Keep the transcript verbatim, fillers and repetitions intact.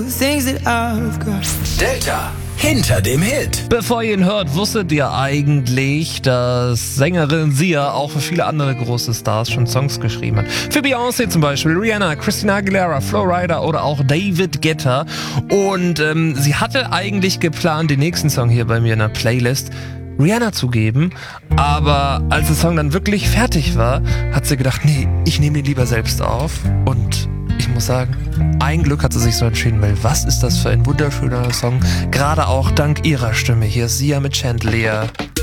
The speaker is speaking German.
Delta hinter dem Hit. Bevor ihr ihn hört, wusstet ihr eigentlich, dass Sängerin Sia auch für viele andere große Stars schon Songs geschrieben hat? Für Beyoncé zum Beispiel, Rihanna, Christina Aguilera, Flo Rida oder auch David Guetta. Und ähm, sie hatte eigentlich geplant, den nächsten Song hier bei mir in der Playlist Rihanna zu geben, aber als der Song dann wirklich fertig war, hat sie gedacht, nee, ich nehme ihn lieber selbst auf. Und ich muss sagen, ein Glück hat sie sich so entschieden, weil was ist das für ein wunderschöner Song, gerade auch dank ihrer Stimme. Hier ist Sia mit Chandelier.